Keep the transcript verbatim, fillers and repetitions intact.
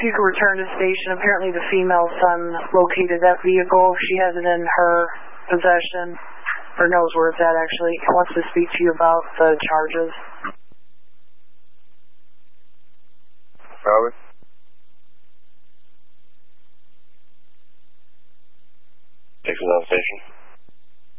if you could return to station. Apparently the female son located that vehicle. She has it in her possession, or knows where it's at actually. He wants to speak to you about the charges. Robert? Dixon's on station.